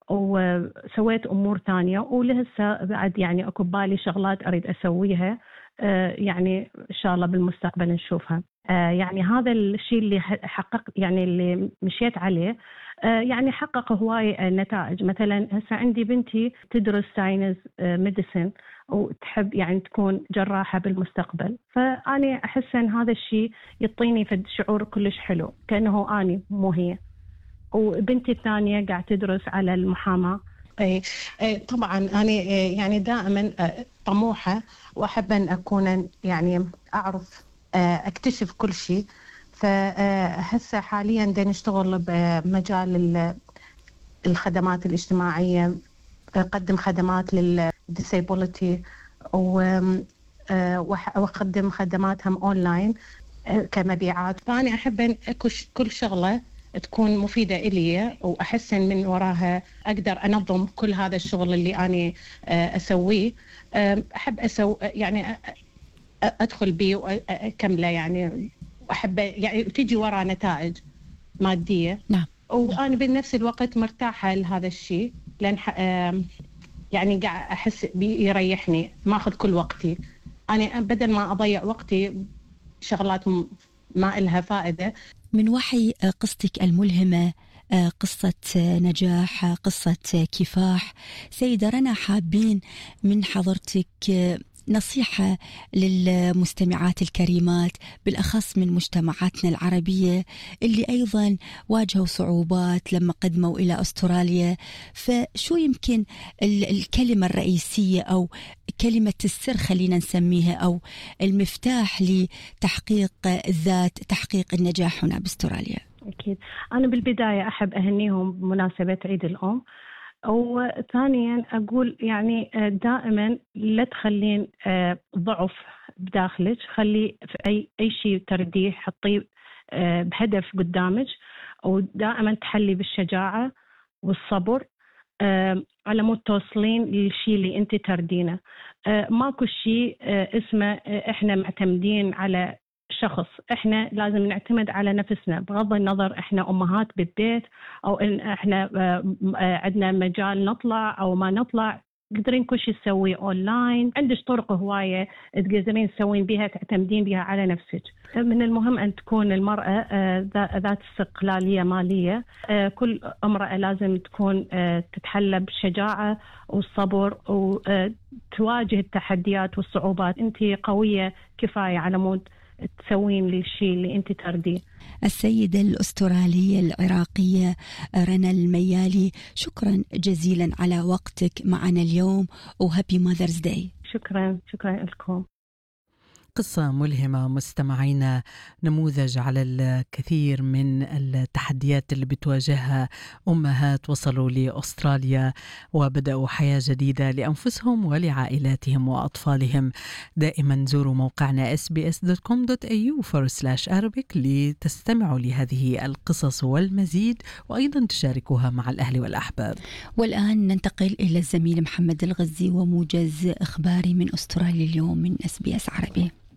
وسويت أمور تانية، ولهسه بعد يعني أكو بالي شغلات أريد أسويها، يعني إن شاء الله بالمستقبل نشوفها. يعني هذا الشيء اللي حقق، يعني اللي مشيت عليه، يعني حقق هواي نتائج. مثلا هسه عندي بنتي تدرس ساينس ميديسن وتحب يعني تكون جراحة بالمستقبل، فأنا أحس أن هذا الشيء يعطيني فد شعور كلش حلو، كأنه أنا مو هي. وبنتي الثانية قاعد تدرس على المحاماة. طبعا أنا يعني دائما طموحة وأحب أن أكون يعني أعرف أكتشف كل شيء. فهسه حاليا دا نشتغل بمجال الخدمات الاجتماعية، أقدم خدمات للديسابيلتي، وأقدم خدماتهم أونلاين كمبيعات. فأنا أحب أن كل شغلة تكون مفيدة إلي وأحسن من وراها، أقدر أنظم كل هذا الشغل اللي أنا أسويه. أحب يعني أدخل بيه وأكمله يعني، وأحب يعني تيجي ورا نتائج مادية. نعم. وأنا بنفس الوقت مرتاحة لهذا الشيء، لأن يعني قاعد أحس يريحني، ما أخذ كل وقتي. أنا بدل ما أضيع وقتي شغلات ما إلها فائدة. من وحي قصتك الملهمة، قصة نجاح، قصة كفاح، سيدة رنا، حابين من حضرتك نصيحة للمستمعات الكريمات، بالأخص من مجتمعاتنا العربية اللي أيضا واجهوا صعوبات لما قدموا إلى أستراليا. فشو يمكن الكلمة الرئيسية أو كلمة السر خلينا نسميها، أو المفتاح لتحقيق الذات، تحقيق النجاح هنا بأستراليا؟ أكيد. أنا بالبداية أحب أهنيهم بمناسبة عيد الأم. وثانيا أقول يعني دائما لا تخلين ضعف بداخلك، خلي في أي شيء ترديه حطيه بهدف قدامك، ودائما تحلي بالشجاعة والصبر على مود توصلين للشيء اللي أنت تردينه. ماكو شيء اسمه إحنا معتمدين على شخص، إحنا لازم نعتمد على نفسنا، بغض النظر إحنا أمهات بالبيت أو إن إحنا عندنا مجال نطلع أو ما نطلع، قدرين كل شيء تسوي أونلاين. عندك طرق هواية تقدرين تسوين بها، تعتمدين بها على نفسك. من المهم أن تكون المرأة ذات استقلالية مالية. كل امرأة لازم تكون تتحلى بالشجاعة والصبر وتواجه التحديات والصعوبات. أنت قوية كفاية على مود تسوين للشيء اللي أنت ترديه. السيدة الأسترالية العراقية رنا الميالي، شكرا جزيلا على وقتك معنا اليوم، وهابي ماذرز داي. شكرا لكم. قصة ملهمة مستمعينا، نموذج على الكثير من التحديات اللي بتواجهها أمهات وصلوا لأستراليا وبدأوا حياة جديدة لأنفسهم ولعائلاتهم وأطفالهم. دائما زوروا موقعنا sbs.com.au/Arabic لتستمعوا لهذه القصص والمزيد، وأيضا تشاركوها مع الأهل والأحباب. والآن ننتقل إلى الزميل محمد الغزي وموجز إخباري من أستراليا اليوم من SBS عربي.